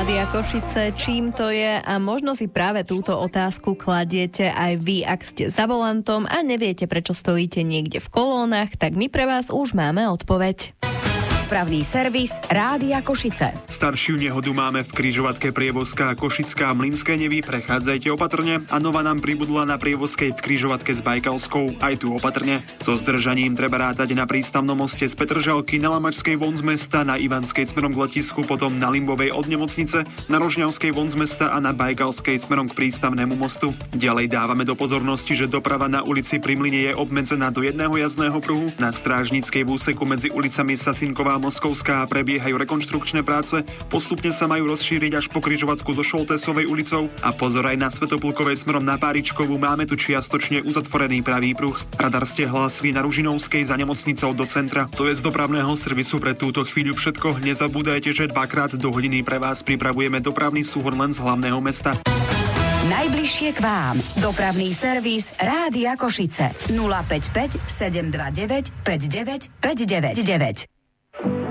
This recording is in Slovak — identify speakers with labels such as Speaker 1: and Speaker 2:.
Speaker 1: Rádia Košice, čím to je? A možno si práve túto otázku kladiete aj vy, ak ste za volantom a neviete, prečo stojíte niekde v kolónach, tak my pre vás už máme odpoveď.
Speaker 2: Dopravný servis Rádia Košice.
Speaker 3: Staršiu nehodu máme v križovatke Prievozka Košická Mlynské Nevy, prechádzajte opatrne, a nová nám pribudla na Prievozkej v križovatke s Bajkalskou, aj tu opatrne. So zdržaním treba rátať na prístavnom moste z Petržalky, na Lamačskej von z mesta, na Ivanskej smerom k letisku, potom na Limbovej od nemocnice, na Rožňavskej von z mesta a na Bajkalskej smerom k prístavnému mostu. Ďalej dávame do pozornosti, že doprava na ulici Pri Mlyne je obmedzená do jedného jazdného pruhu. Na strážnickej úseku medzi ulicami Sasinková Moskovská prebiehajú rekonštrukčné práce, postupne sa majú rozšíriť až po križovatku so Šoltésovej ulicou a pozor aj na Svätoplukovej smerom na Páričkovú, máme tu čiastočne uzatvorený pravý pruh. Radar ste hlásili na Ružinovskej za nemocnicou do centra. To je z dopravného servisu pre túto chvíľu všetko. Nezabúdajte, že 2x do hodiny pre vás pripravujeme dopravný súhrn len z hlavného mesta.
Speaker 2: Najbližšie k vám. Dopravný servis Rádia Košice. 055 729 59 599.